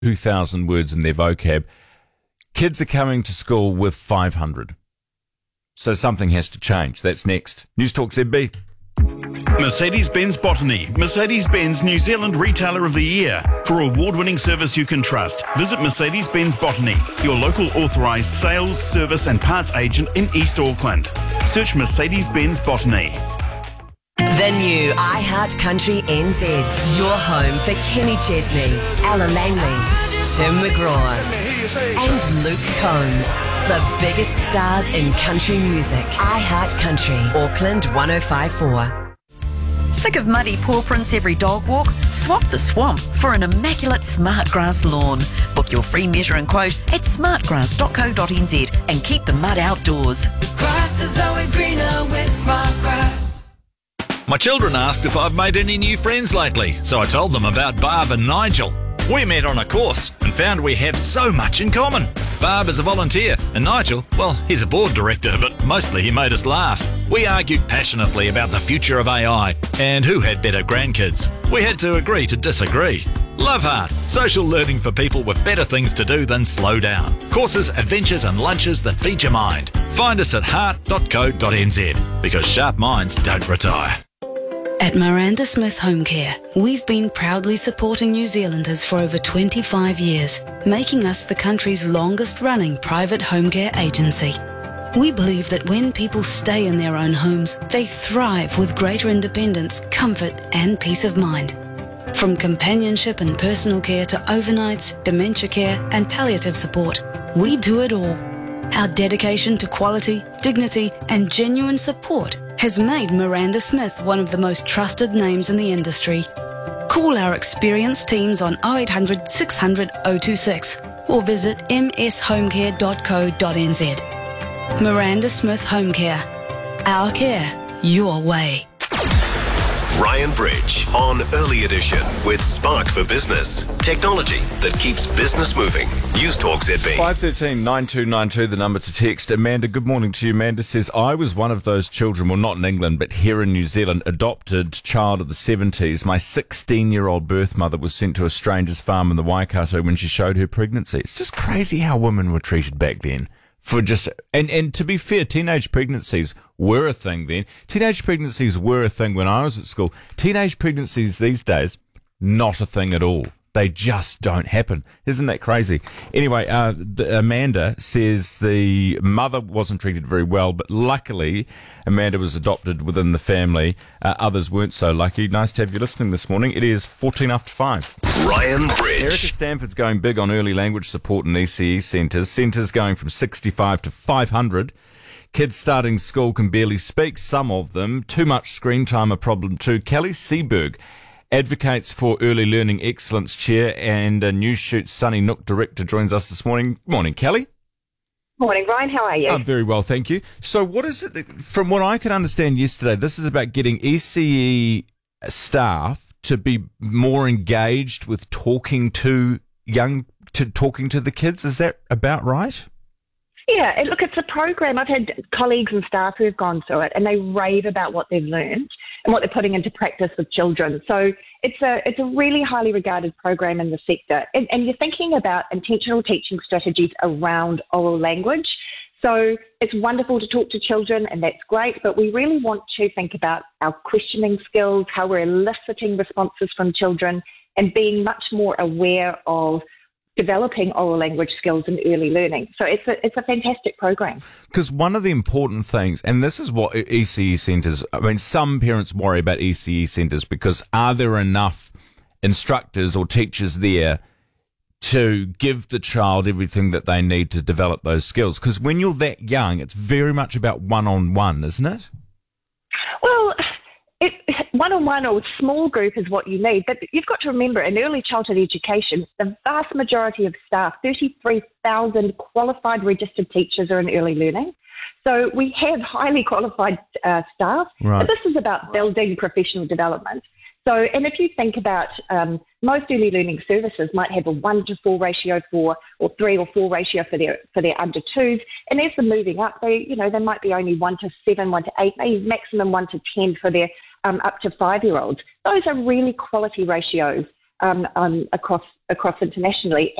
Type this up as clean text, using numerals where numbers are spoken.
2,000 words in their vocab. Kids are coming to school with 500. So something has to change. That's next. News Talk ZB. Mercedes-Benz Botany, Mercedes-Benz New Zealand Retailer of the Year. For award-winning service you can trust, visit Mercedes-Benz Botany, your local authorised sales, service and parts agent in East Auckland. Search Mercedes-Benz Botany. The new iHeart Country NZ, your home for Kenny Chesney, Ella Langley, Tim McGraw and Luke Combs. The biggest stars in country music. iHeart Country, Auckland 105.4. Sick of muddy paw prints every dog walk? Swap the swamp for an immaculate Smartgrass lawn. Book your free measure and quote at smartgrass.co.nz and keep the mud outdoors. Grass is always greener with Smartgrass. My children asked if I've made any new friends lately, so I told them about Barb and Nigel. We met on a course and found we have so much in common. Barb is a volunteer and Nigel, well, he's a board director, but mostly he made us laugh. We argued passionately about the future of AI and who had better grandkids. We had to agree to disagree. Love Heart, social learning for people with better things to do than slow down. Courses, adventures and lunches that feed your mind. Find us at heart.co.nz because sharp minds don't retire. At Miranda Smith Home Care, we've been proudly supporting New Zealanders for over 25 years, making us the country's longest-running private home care agency. We believe that when people stay in their own homes, they thrive with greater independence, comfort and peace of mind. From companionship and personal care to overnights, dementia care and palliative support, we do it all. Our dedication to quality, dignity and genuine support has made Miranda Smith one of the most trusted names in the industry. Call our experienced teams on 0800 600 026 or visit mshomecare.co.nz. Miranda Smith Home Care. Our care, your way. Ryan Bridge on Early Edition with Spark for Business. Technology that keeps business moving. News Talk ZB. 513 9292, the number to text. Amanda, good morning to you. Amanda says, I was one of those children, well, not in England, but here in New Zealand, adopted child of the 70s. My 16-year-old birth mother was sent to a stranger's farm in the Waikato when she showed her pregnancy. It's just crazy how women were treated back then. For just and to be fair, teenage pregnancies were a thing then. Teenage pregnancies were a thing when I was at school. Teenage pregnancies these days, not a thing at all. They just don't happen. Isn't that crazy? Anyway, Amanda says the mother wasn't treated very well, but luckily Amanda was adopted within the family. Others weren't so lucky. Nice to have you listening this morning. It is 14 after 5. Ryan Bridge. Erica Stanford's going big on early language support in ECE centres. Centres going from 65 to 500. Kids starting school can barely speak, some of them. Too much screen time a problem too. Kelly Seberg advocates for Early Learning Excellence Chair and News Shoot's Sunny Nook Director joins us this morning. Morning, Kelly. Morning, Ryan. How are you? I'm very well, thank you. So what is it, from what I could understand yesterday, this is about getting ECE staff to be more engaged with talking to the kids. Is that about right? Yeah, look, it's a program. I've had colleagues and staff who have gone through it and they rave about what they've learned and what they're putting into practice with children. So it's a really highly regarded program in the sector. And you're thinking about intentional teaching strategies around oral language. So it's wonderful to talk to children, and that's great, but we really want to think about our questioning skills, how we're eliciting responses from children, and being much more aware of developing oral language skills in early learning. So it's a fantastic program. Because one of the important things, and this is what ECE centres, I mean, some parents worry about ECE centres because are there enough instructors or teachers there to give the child everything that they need to develop those skills? Because when you're that young, it's very much about one-on-one, isn't it? Well, one-on-one or small group is what you need. But you've got to remember, in early childhood education, the vast majority of staff, 33,000 qualified registered teachers are in early learning. So we have highly qualified staff. Right. But this is about building professional development. So, and if you think about most early learning services might have a 1-to-4 ratio or 3 or 4 ratio for their under twos, and as they're moving up, they might be only 1-7, 1-8, maybe maximum 1-10 for their up to 5-year-olds. Those are really quality ratios across internationally.